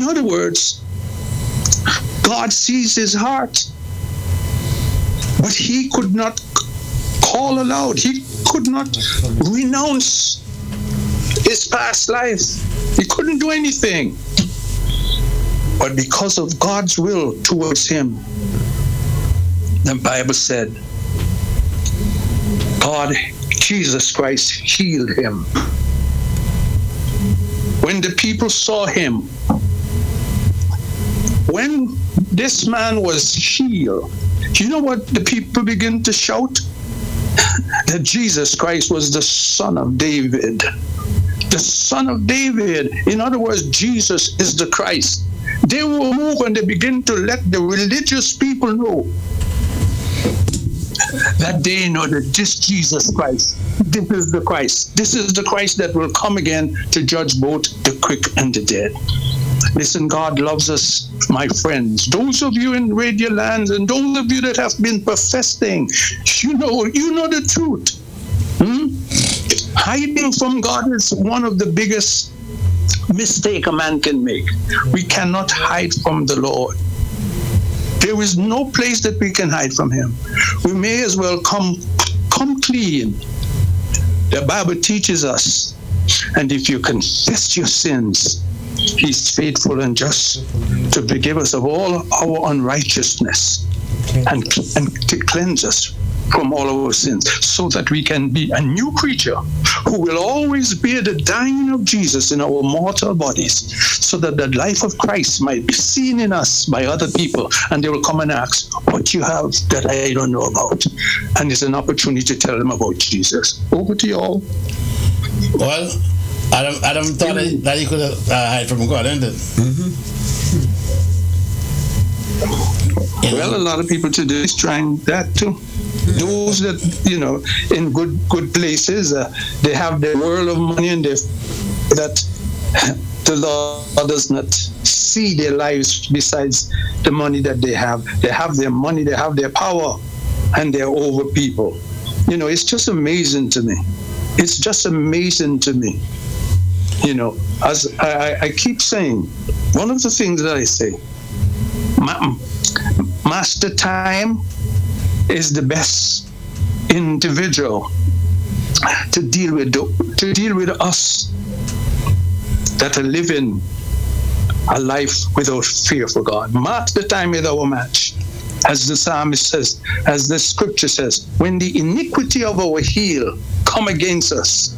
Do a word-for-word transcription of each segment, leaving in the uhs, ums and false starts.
other words, God sees his heart, but he could not call aloud. He could not renounce his past life. He couldn't do anything. But because of God's will towards him, the Bible said, God, Jesus Christ, healed him. When the people saw him, when this man was healed, you know what the people began to shout? That Jesus Christ was the Son of David. The Son of David. In other words, Jesus is the Christ. They will move and they begin to let the religious people know that they know that this Jesus Christ, this is the Christ. This is the Christ that will come again to judge both the quick and the dead. Listen, God loves us, my friends. Those of you in Radio Lands and those of you that have been professing, you know, you know the truth. Hmm? Hiding from God is one of the biggest mistake a man can make. We cannot hide from the Lord. There is no place that we can hide from him. We may as well come come clean. The Bible teaches us, and if you confess your sins, he's faithful and just to forgive us of all our unrighteousness and, and to cleanse us from all our sins, so that we can be a new creature who will always bear the dying of Jesus in our mortal bodies, so that the life of Christ might be seen in us by other people, and they will come and ask, what you have that I don't know about? And it's an opportunity to tell them about Jesus. Over to you all. Well, Adam, Adam thought mm-hmm. that he could uh, hide from God, isn't it? Mm-hmm. Well, a lot of people today is trying that too. Those that, you know, in good good places, uh, they have their world of money, and they that the Lord does not see their lives besides the money that they have. They have their money, they have their power, and they're over people. You know, it's just amazing to me. It's just amazing to me. You know, as I, I keep saying, one of the things that I say, ma- Master Time is the best individual to deal with to deal with us that are living a life without fear for God. Mark the time with our match, as the psalmist says, as the scripture says, when the iniquity of our heel come against us,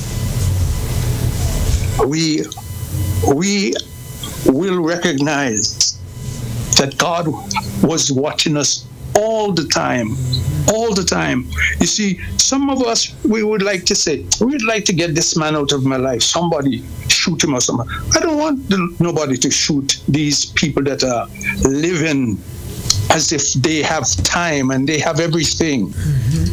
we we will recognize that God was watching us all the time, all the time. You see, some of us, we would like to say, we would like to get this man out of my life. Somebody shoot him or something. I don't want the, nobody to shoot these people that are living as if they have time and they have everything. Mm-hmm.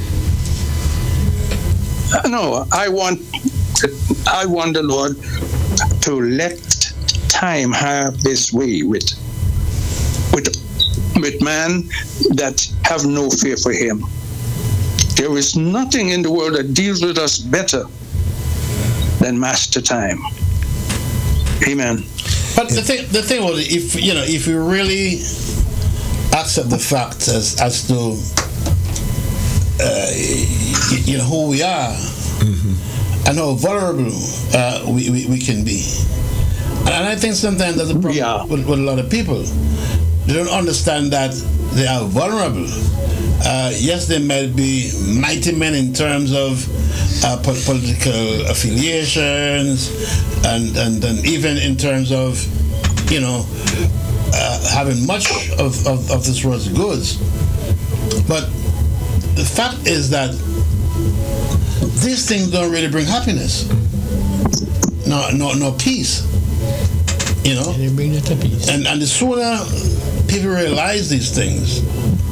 No, I want, I want the Lord to let time have this way with, with with man that have no fear for him. There is nothing in the world that deals with us better than Master Time. Amen. But the thing, the thing was, if you know, if you really accept the fact as as to uh, you know who we are, mm-hmm. and how vulnerable uh, we, we we can be, and I think sometimes there's a problem yeah. with, with a lot of people. They don't understand that they are vulnerable. Uh, yes, they might be mighty men in terms of uh, po- political affiliations, and, and and even in terms of, you know, uh, having much of, of, of this world's goods. But the fact is that these things don't really bring happiness, no, no, no peace. You know, and, bring it to peace. and and the sooner people realize these things,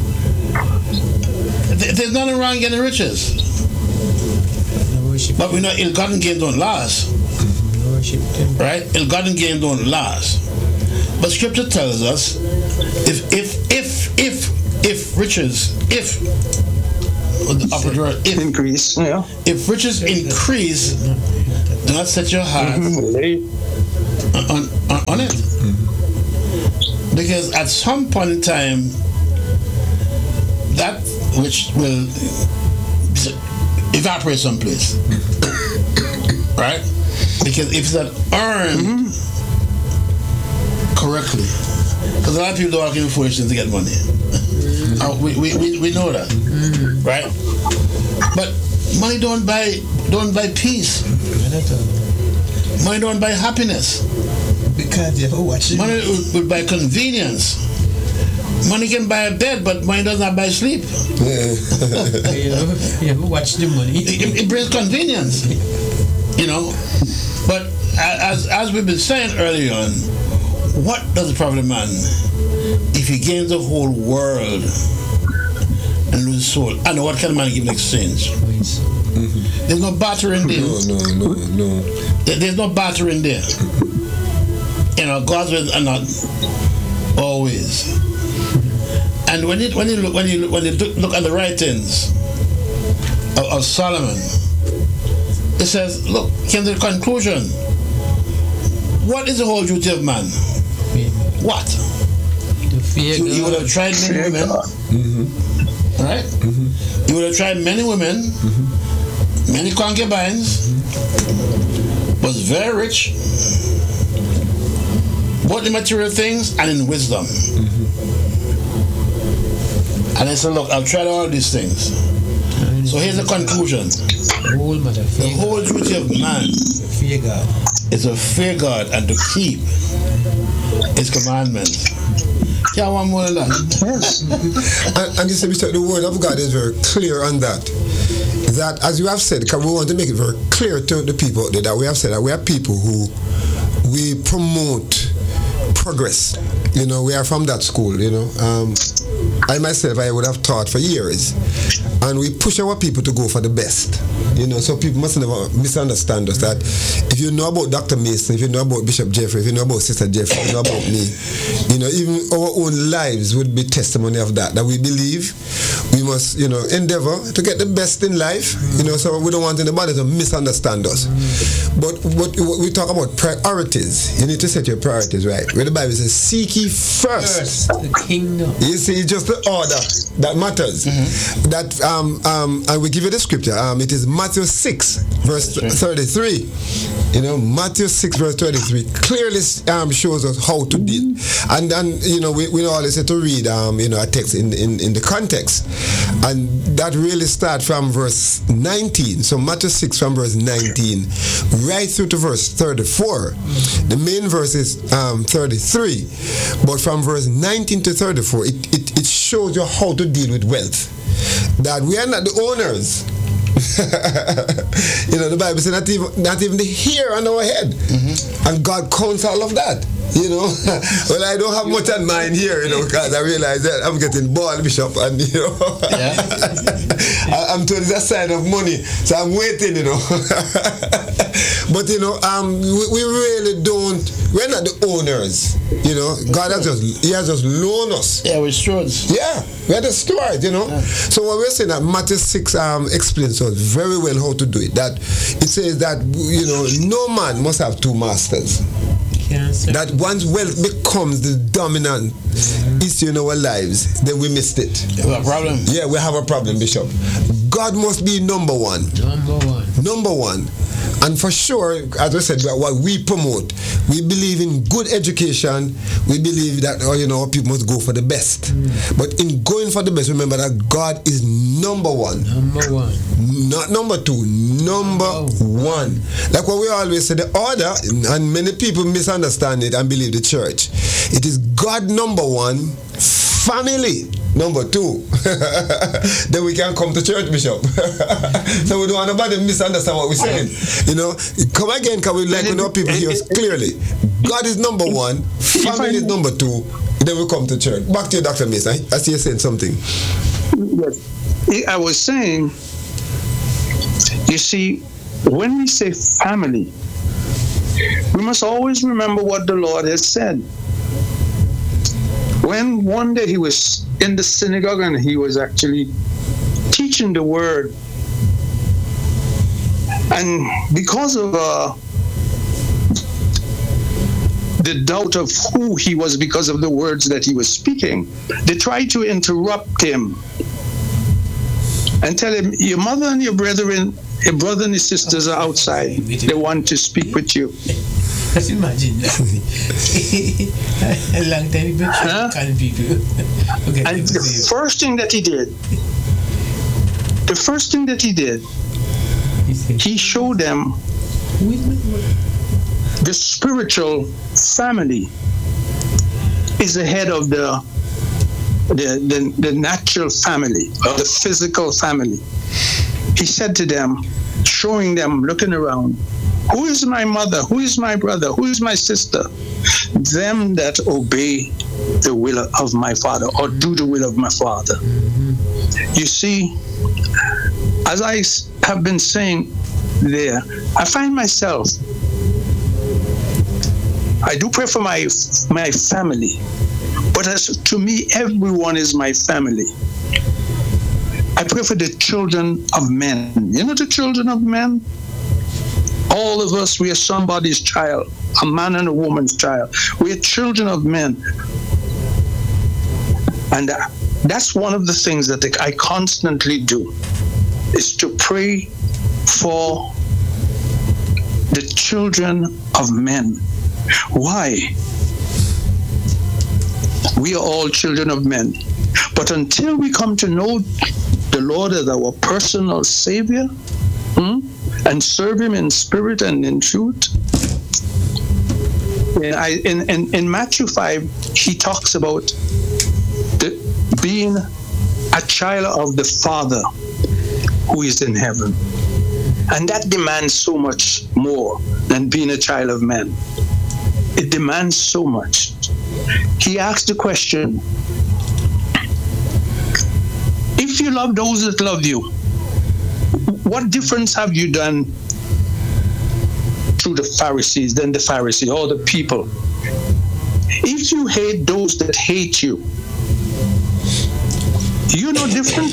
th- there's nothing wrong getting riches. But we know ill-gotten gains don't last, right? Ill-gotten gains don't last. But Scripture tells us, if if if if if riches, if the operator, if increase, yeah. if riches increase, do not set your heart. Mm-hmm. on, on, on it. Mm-hmm. Because at some point in time, that which will evaporate someplace. Right? Because if it's not earned mm-hmm. correctly, because a lot of people don't work in fortune to get money. Mm-hmm. uh, we, we, we, we know that. Mm-hmm. Right? But money don't buy don't buy peace. Money don't buy happiness. Because you watch it. Money will buy convenience. Money can buy a bed, but money does not buy sleep. Yeah. you ever watch the money? It, it brings convenience, you know. But as as we've been saying earlier on, what does it profit a man if he gains the whole world and lose his soul? I know what kind of money give in exchange. Mm-hmm. There's no barter in there. No, no, no, no. There, there's no barter in there. You know, God's ways are not always. And when you when you look when you look, when you look at the writings of, of Solomon, it says, look, came to the conclusion. What is the whole duty of man? What? To fear you, you would have tried many women, mm-hmm. right? Mm-hmm. You would have tried many women, mm-hmm. many concubines, mm-hmm. was very rich, both in material things and in wisdom. Mm-hmm. And I said, look, I've tried all these things. So here's the conclusion. The whole duty of man fear God. is to fear God and to keep His commandments. Yeah, one more than that. and, and you see, Mister the word of God is very clear on that. That, as you have said, because we want to make it very clear to the people out there that we have said that we are people who we promote progress. You know, we are from that school, you know. Um, I myself, I would have taught for years. And we push our people to go for the best. You know, so people must never misunderstand us that if you know about Doctor Mason, if you know about Bishop Jeffrey, if you know about Sister Jeffrey, if you know about me, you know, even our own lives would be testimony of that. That we believe we must, you know, endeavor to get the best in life. You know, so we don't want anybody to misunderstand us. But what we talk about priorities, you need to set your priorities right. Where the Bible says, seek ye first, first the kingdom. You see, it's just the order that matters. Mm-hmm. That um um I will give you the scripture. Um, it is Matthew six, verse thirty-three. You know, Matthew six, verse thirty-three clearly um shows us how to deal. And then you know we, we always say to read um you know a text in in in the context, and that really starts from verse nineteen. So Matthew six from verse nineteen right through to verse thirty-four. The main verse is um thirty-three, but from verse nineteen to thirty-four, it it, it shows you how to deal with wealth. That we are not the owners. You know, the Bible says not even not even the hair on our head, mm-hmm. and God counts all of that. You know, well, I don't have much on mine here, you know, because I realize that I'm getting bald, Bishop, and you know, yeah. I, I'm told it's a sign of money, so I'm waiting, you know. But you know, um, we, we really don't. We're not the owners, you know. God has just He has just loaned us. Yeah, we're stewards. Yeah, we're the stewards, you know. Yeah. So what we're saying that Matthew six um explains to us very well how to do it. That it says that you know no man must have two masters. That once wealth becomes the dominant mm-hmm. issue in our lives, then we missed it. We have a problem. Yeah, we have a problem, Bishop. God must be number one. Number one. Number one. And for sure, as I said, what we promote, we believe in good education. We believe that, oh, you know, people must go for the best. Mm. But in going for the best, remember that God is number one. Number one. Not number two, number oh. one. Like what we always say, the order, and many people misunderstand it and believe the church. It is God number one, family number two. Then we can come to church, Bishop. So we don't want nobody to misunderstand what we're saying. You know, come again, can we let like, know people hear us clearly. God is number one, family is number two, then we come to church. Back to you, Doctor Mason. I see you saying something. Yes. I was saying, you see, when we say family, we must always remember what the Lord has said. When one day he was in the synagogue and he was actually teaching the word, and because of uh, the doubt of who he was because of the words that he was speaking, they tried to interrupt him and tell him, your mother and your brethren, your brother and your sisters are outside. They want to speak with you. Just imagine that. A long time ago, Huh? calling people. Okay, And the first thing that he did, the first thing that he did, he said, he showed them wait, wait, wait. the spiritual family is ahead of the the, the the natural family or the physical family. He said to them, showing them, looking around, who is my mother? Who is my brother? Who is my sister? Them that obey the will of my Father or do the will of my Father. You see, as I s- have been saying there, I find myself, I do pray for my my family, but as to me, everyone is my family. I pray for the children of men. You know the children of men? All of us, we are somebody's child, a man and a woman's child. We are children of men. And uh, that's one of the things that I constantly do, is to pray for the children of men. Why? We are all children of men. But until we come to know the Lord as our personal Savior, hmm, and serve Him in spirit and in truth, in, I, in, in, in Matthew five, He talks about the, being a child of the Father who is in heaven. And that demands so much more than being a child of man. It demands so much. He asked the question, if you love those that love you, what difference have you done to the Pharisees than the Pharisees or the people? If you hate those that hate you, you're no different.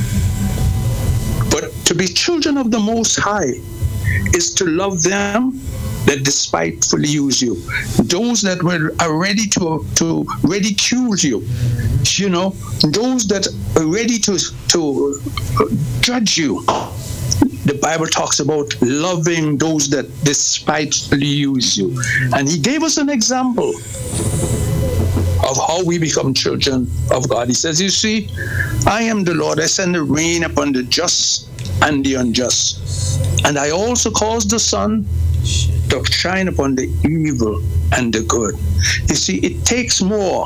But to be children of the Most High is to love them that despitefully use you, those that were are ready to to ridicule you, you know, those that are ready to to judge you. The Bible talks about loving those that despitefully use you, and He gave us an example of how we become children of God. He says, you see, I am the Lord, I send the rain upon the just and the unjust, and I also cause the sun to shine upon the evil and the good. You see, it takes more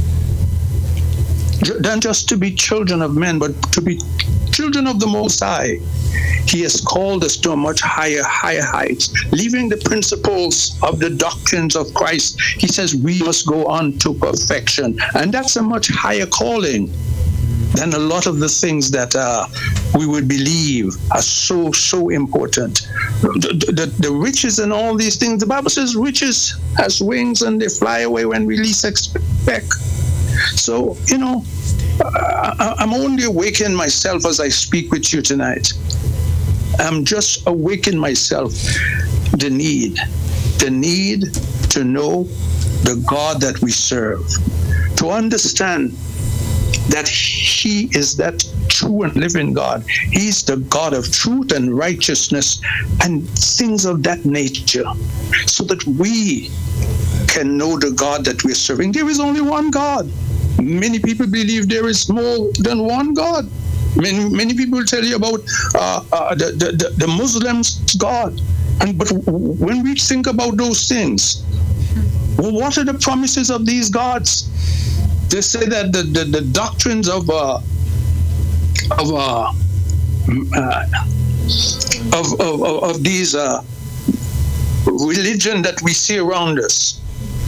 than just to be children of men, but to be children of the Most High. He has called us to a much higher, higher heights, leaving the principles of the doctrines of Christ. He says we must go on to perfection, and that's a much higher calling than a lot of the things that uh, we would believe are so, so important. The, the, the riches and all these things, the Bible says riches has wings and they fly away when we least expect. So, you know, I, I'm only awakening myself as I speak with you tonight. I'm just awakening myself the need, the need to know the God that we serve, to understand that He is that true and living God. He's the God of truth and righteousness and things of that nature, so that we can know the God that we're serving. There is only one God. Many people believe there is more than one God. Many many people tell you about uh, uh, the, the the Muslims' God, and but when we think about those things, well, what are the promises of these gods? They say that the, the, the doctrines of uh, of, uh, uh, of, of of of these uh, religion that we see around us,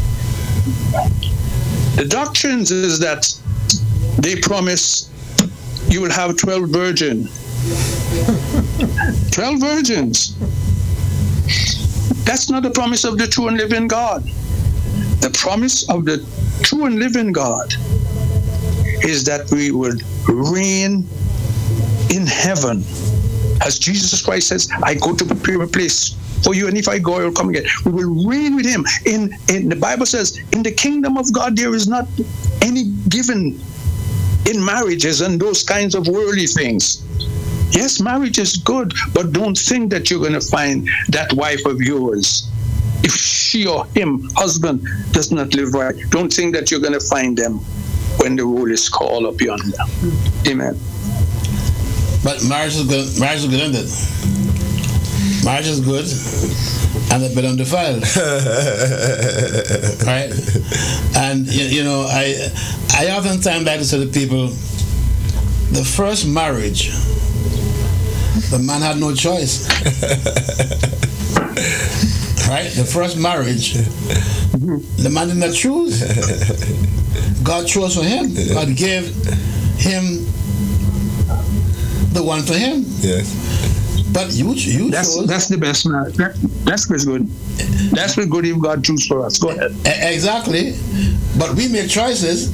the doctrines is that they promise you will have twelve virgins. twelve virgins. That's not the promise of the true and living God. The promise of the true and living God is that we would reign in heaven. As Jesus Christ says, I go to prepare a place for you, and if I go, I will come again. We will reign with him. In, in the Bible says, in the kingdom of God, there is not any given in marriages and those kinds of worldly things. Yes, marriage is good, but don't think that you're going to find that wife of yours. If she or him, husband, does not live right, don't think that you're going to find them when the roll is called up yonder. Amen. But marriage is good. Marriage is good, isn't it? Marriage is good, and it's been undefiled, right? And you, you know, I I oftentimes like to say to people, the first marriage, the man had no choice, right? The first marriage, the man did not choose. God chose for him. God gave him the one for him. Yes. But you, you that's chose. that's the best man. That, that's what's good. That's what good if God choose for us. Go ahead. E- Exactly. But we make choices.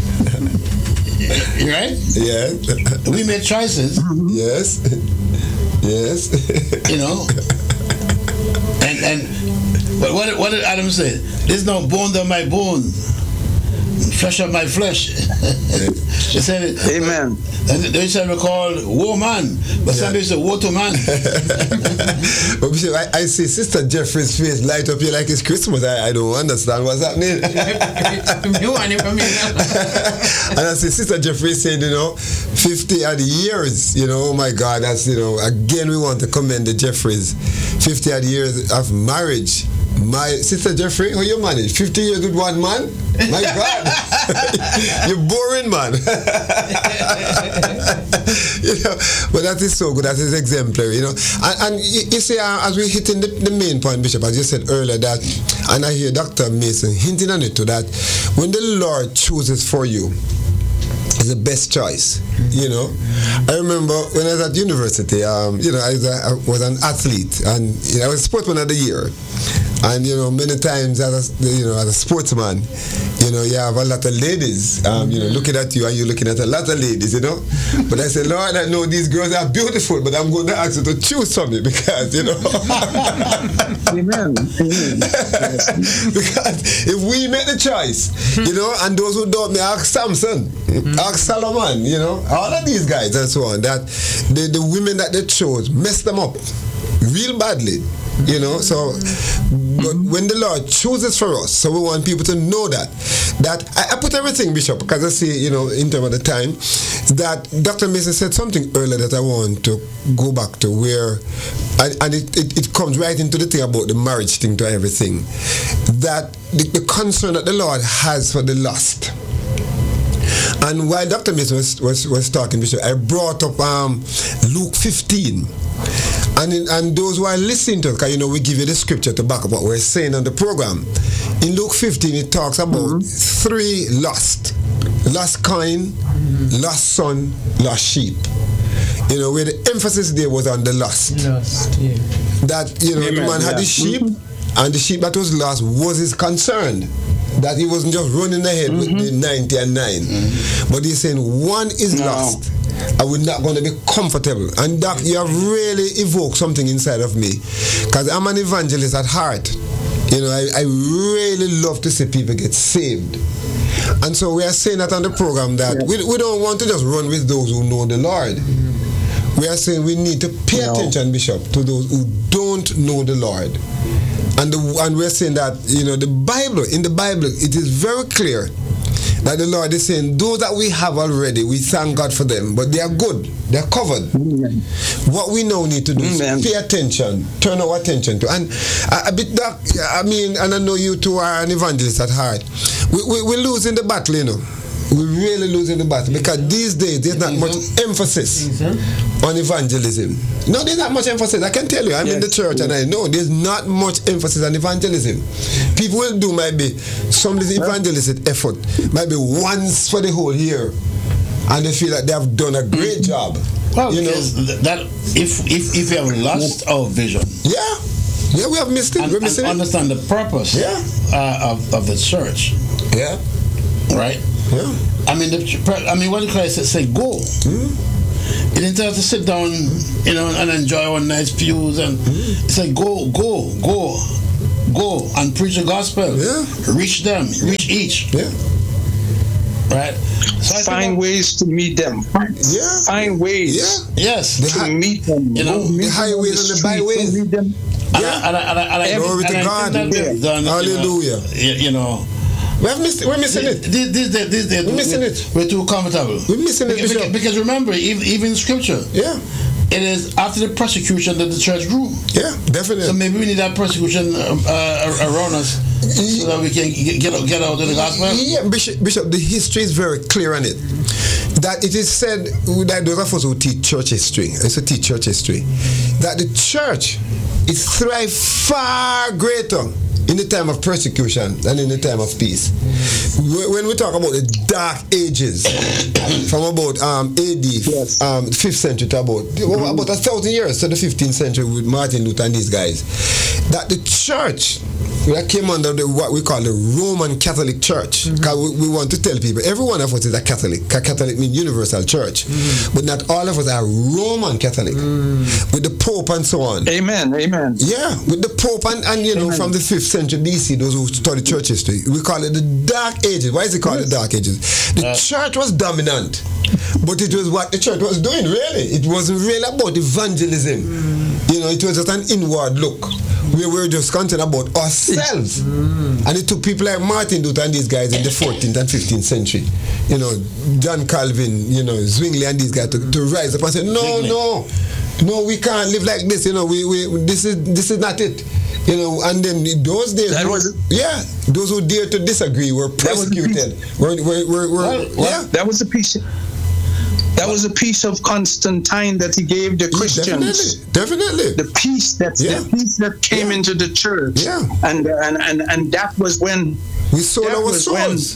Right? Yeah. We make choices. Yes. Yes. You know. And and but what did, what did Adam say? There's no bone of my bone, flesh of my flesh. They said, Amen. And they said we called woman, but some people say woe to man. But Bishop, I, I see Sister Jeffrey's face light up here like it's Christmas. I, I don't understand what's happening. You want it from me now? And I see Sister Jeffrey saying, you know, fifty odd years, you know, oh my God, that's, you know, again, we want to commend the Jeffreys. fifty odd years of marriage. My Sister Jeffrey, how you manage? fifty years with one man? My God. You're boring, man. You know, but that is so good. That is exemplary, you know. And, and you, you see, uh, as we hit in the, the main point, Bishop, as you said earlier, that, and I hear Doctor Mason hinting on it too, that when the Lord chooses for you, it's the best choice, you know. I remember when I was at university, um, you know, I was, a, I was an athlete, and you know, I was sportsman of the year. And you know, many times as a, you know, as a sportsman, you know, you have a lot of ladies, um, you know, looking at you, and you're looking at a lot of ladies, you know. But I said, Lord, I know these girls are beautiful, but I'm going to ask you to choose for me because, you know. Amen. Amen. Because if we make the choice, you know, and those who don't, me ask Samson, ask Solomon, you know, all of these guys and so on, that the, the women that they chose messed them up real badly. You know, so but when the Lord chooses for us, so we want people to know that. That I, I put everything, Bishop, because I see, you know, in terms of the time, that Doctor Mason said something earlier that I want to go back to, where, and, and it, it, it comes right into the thing about the marriage thing to everything. That the, the concern that the Lord has for the lost. And while Doctor Mason was, was, was talking, Bishop, I brought up um, Luke fifteen. And in, and those who are listening to us, because you know we give you the scripture to back up what we're saying on the program. In Luke fifteen, it talks about mm-hmm. three lost. Lost coin, mm-hmm. lost son, lost sheep. You know, where the emphasis there was on the lost. Lost, yeah. That, you know, Amen, the man yeah. had the sheep, mm-hmm. and the sheep that was lost was his concern. That he wasn't just running ahead mm-hmm. with the ninety and nine. Mm-hmm. But he's saying one is no. lost. And we're not going to be comfortable. And Doc, you have really evoked something inside of me. Because I'm an evangelist at heart. You know, I, I really love to see people get saved. And so we are saying that on the program that yeah. we, we don't want to just run with those who know the Lord. Mm-hmm. We are saying we need to pay no. attention, Bishop, to those who don't know the Lord. And, the, and we're saying that, you know, the Bible, in the Bible, it is very clear that the Lord is saying, those that we have already, we thank God for them, but they are good, they are covered. Amen. What we now need to do Amen. is pay attention, turn our attention to. And a, a bit that, I mean, and I know you two are an evangelist at heart, we, we, we're losing the battle, you know. We're really losing the battle because these days there's not much emphasis on evangelism. No, there's not much emphasis. I can tell you, I'm yes. in the church and I know there's not much emphasis on evangelism. People will do maybe some of this evangelistic effort, maybe once for the whole year, and they feel like they have done a great job. Well, you know that if if if we have lost our vision, yeah, yeah, we have missed it. And, We're missing and it. understand the purpose, yeah, uh, of of the church, yeah, right. Yeah. I mean, the, I mean, what did Christ say? Go. Mm. He didn't tell us to sit down, you know, and enjoy our nice pews. And he said, go, go, go, go and preach the gospel. Yeah. Reach them, reach each. Yeah. Right? So I Find think ways to meet them. Yeah. Find ways Yeah. that- yes. The to hi- meet them. You know, Go meet the them highways on and the street. Go byways. meet them. And Yeah. I, and I, and I, and I, Glory and to I God. think that they've done, Hallelujah. You know, you know We have missed, we're missing it. This, this, this, this, this, We're missing we're, it. We're too comfortable. We're missing it, because, Bishop. because remember, even, even in scripture, Yeah. it is after the persecution that the church grew. Yeah, definitely. So maybe we need that persecution uh, uh, around us so that we can get get out, get out of the gospel. Yeah, Bishop, Bishop, the history is very clear on it. That it is said, that those of us who teach church history, I used to teach church history, that the church is thrive far greater in the time of persecution than in the time of peace. When we talk about the dark ages, from about um, A D, Yes. um, fifth century to about, about a thousand years to the fifteenth century with Martin Luther and these guys, that the church that came under the, what we call the Roman Catholic Church. Because we, we want to tell people, every one of us is a Catholic. Catholic means universal church. But not all of us are Roman Catholic. With the Pope and so on. Amen. Amen. Yeah, with the Pope and, and you know, Amen. from the fifth century B C, those who study church history, we call it the Dark Ages. Why is it called the Dark Ages? The church was dominant, but it was what the church was doing, really. It wasn't really about evangelism. You know, it was just an inward look. We were just concerned about ourselves. And it took people like Martin Luther and these guys in the fourteenth and fifteenth century, you know, John Calvin, you know, Zwingli and these guys to, to rise up and say, no, Zwingli. no, no, we can't live like this. You know, we, we this is this is not it. You know, and then in those days, That was- yeah, those who dared to disagree were That was the persecuted. Were, were, were, were, Well, well, yeah, That was a piece. That was a piece of Constantine that he gave the Christians. definitely, definitely. The peace that Yeah. the peace that came Yeah. into the church. Yeah. And and and and that was when. We sold that our was when- souls.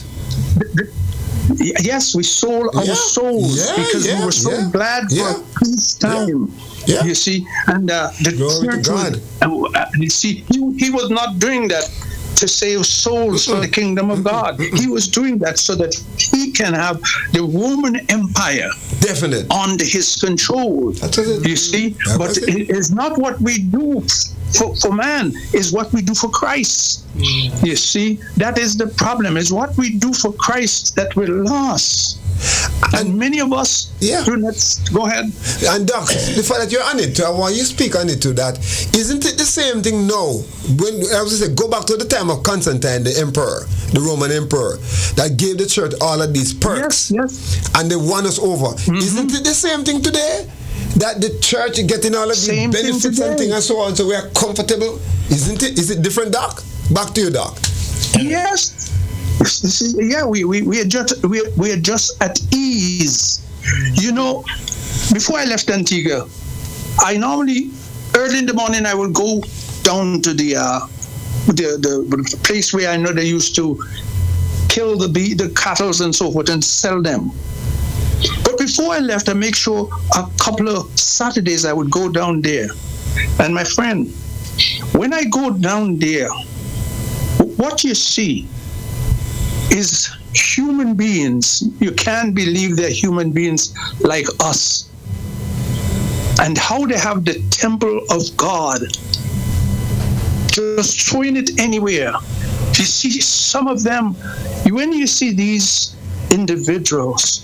Yes, we sold our Yeah. souls Yeah, because yeah, we were so yeah, glad yeah, for peace time. Yeah. You see, and uh, the Glory to church God. was, uh, uh, you see, he, he was not doing that to save souls for the kingdom of God. He was doing that so that he can have the Roman Empire Definite. under his control. That's it. You see, That but was it. it is not what we do for, for man, is what we do for Christ. You see, that is the problem, is what we do for Christ that will last. And many of us Yeah. do not. Go ahead. And Doc, the fact that you're on it, I want you to speak on it to that. Isn't it the same thing now? When I was to say, go back to the time of Constantine, the emperor, the Roman emperor, that gave the church all of these perks, Yes, yes. and they won us over. Isn't it the same thing today? That the church is getting all of these Same thing benefits and today. things and so on, so we are comfortable. Isn't it? Is it different, Doc? Back to you, Doc. Yes. This is- Yeah, we, we, we are just we, we are just at ease. You know, before I left Antigua, I normally early in the morning I will go down to the uh, the, the the place where I know they used to kill the bee, the cattle and so forth and sell them. But before I left, I make sure a couple of Saturdays I would go down there. And my friend, when I go down there, what you see is human beings. You can't believe they're human beings like us. And how they have the temple of God, just throwing it anywhere. You see some of them, when you see these individuals,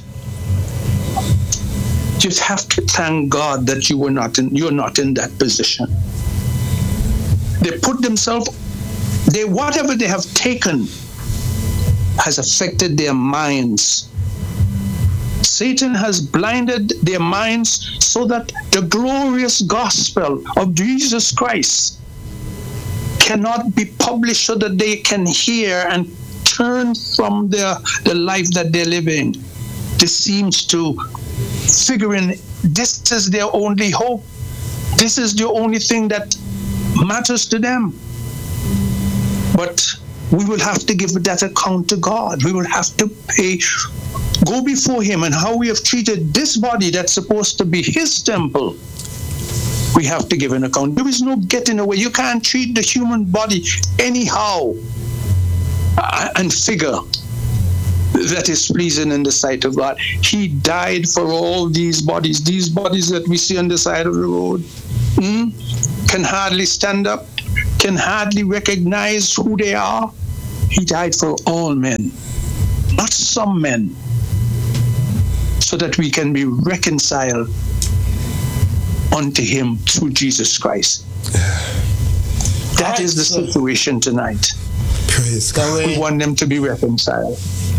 just have to thank God that you were not in, you're not in that position. They put themselves, they whatever they have taken has affected their minds. Satan has blinded their minds so that the glorious gospel of Jesus Christ cannot be published so that they can hear and turn from their the life that they're living. This seems to figure in this is their only hope. This is the only thing that matters to them. But we will have to give that account to God. We will have to pay, go before Him, and how we have treated this body that's supposed to be His temple. We have to give an account. There is no getting away. You can't treat the human body anyhow uh, and figure that is pleasing in the sight of God. He died for all these bodies, these bodies that we see on the side of the road. Hmm? Can hardly stand up, can hardly recognize who they are. He died for all men, not some men, so that we can be reconciled unto him through Jesus Christ. That is the situation tonight. Praise God. We want them to be reconciled.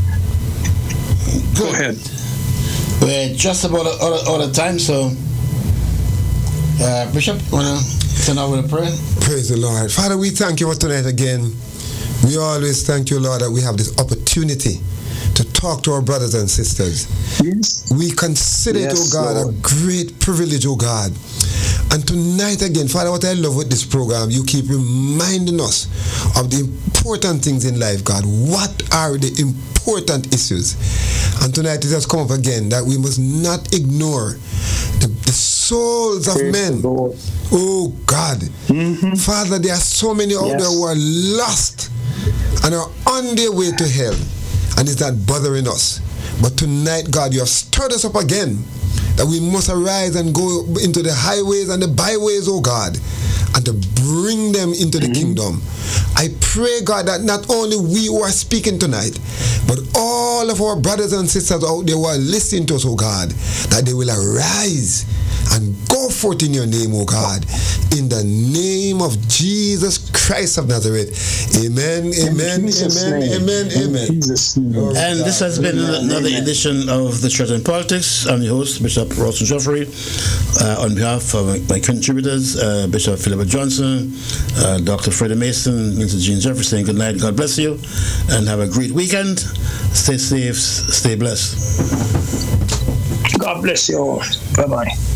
Go ahead. We're just about out of, out of time, so uh, Bishop, wanna turn over the prayer? Praise the Lord. Father, we thank you for tonight again. We always thank you, Lord, that we have this opportunity to talk to our brothers and sisters. Yes. We consider Yes, it, oh God, Lord. a great privilege, oh God. And tonight again, Father, what I love with this program, you keep reminding us of the important things in life, God. What are the important issues? And tonight it has come up again that we must not ignore the, the souls of Praise men. the Lord. Oh God. Mhm. Father, there are so many out Yes. there who are lost and are on their way to hell, and it's not bothering us. But tonight, God, you have stirred us up again, that we must arise and go into the highways and the byways, oh God, and to bring them into the Mm-hmm. kingdom. I pray, God, that not only we who are speaking tonight, but all of our brothers and sisters out there who are listening to us, oh God, that they will arise and go forth in your name, oh God, in the name of Jesus Christ of Nazareth. Amen, amen, In Jesus' amen, name. amen, In amen. Jesus' name. Glory And to this God. has been Amen. another Amen. edition of the Church and Politics. I'm your host, Bishop Rawson Joffrey. Uh, on behalf of my contributors, uh, Bishop Philip Johnson, uh, Doctor Freddie Mason, Mister Gene Jefferson, good night, God bless you, and have a great weekend. Stay safe, stay blessed. God bless you all. Bye-bye.